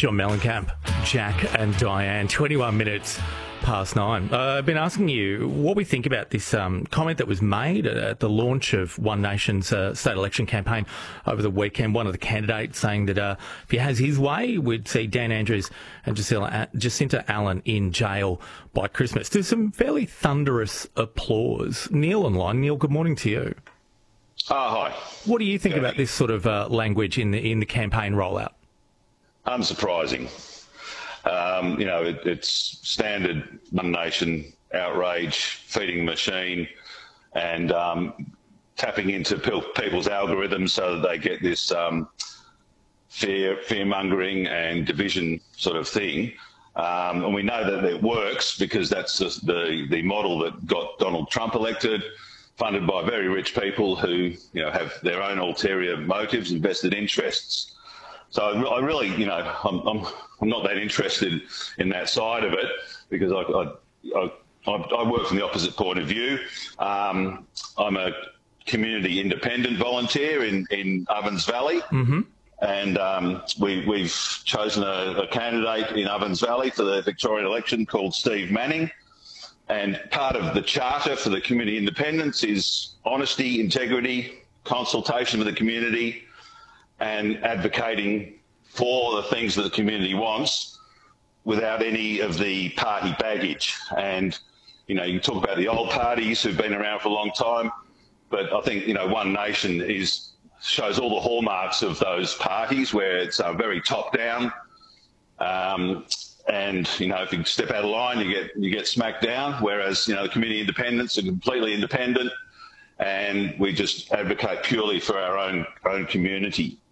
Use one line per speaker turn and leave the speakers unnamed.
John Mellencamp, Jack and Diane, 21 minutes past 9. I've been asking you what we think about this comment that was made at the launch of One Nation's state election campaign over the weekend. One of the candidates saying that if he has his way, we'd see Dan Andrews and Jacinta Allen in jail by Christmas. There's some fairly thunderous applause. Neil online. Neil, good morning to you.
Hi.
What do you think about this sort of language in the campaign rollout?
Unsurprising. It's standard One Nation outrage, feeding the machine, and tapping into people's algorithms so that they get this fear-mongering and division sort of thing. And we know that it works because that's the model that got Donald Trump elected, funded by very rich people who have their own ulterior motives and vested interests. So I really, I'm not that interested in that side of it because I work from the opposite point of view. I'm a community independent volunteer in Ovens Valley, and we've chosen a candidate in Ovens Valley for the Victorian election called Steve Manning. And part of the charter for the community independence is honesty, integrity, consultation with the community, and advocating for the things that the community wants without any of the party baggage. And, you talk about the old parties who've been around for a long time, but I think, One Nation shows all the hallmarks of those parties where it's very top-down. And, if you step out of line, you get smacked down, whereas, the community independents are completely independent, and we just advocate purely for our own community.